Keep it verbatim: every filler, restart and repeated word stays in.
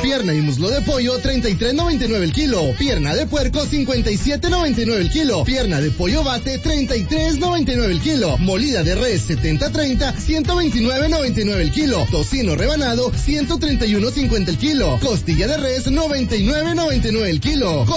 Pierna y muslo de pollo, treinta y tres noventa y nueve el kilo. Pierna de puerco, cincuenta y siete noventa y nueve el kilo. Pierna de pollo bate, treinta y tres noventa y nueve el kilo. Molida de res, setenta treinta, ciento veintinueve noventa y nueve el kilo. Tocino rebanado, ciento treinta y uno cincuenta el kilo. Costilla de res, noventa y nueve noventa y nueve el kilo.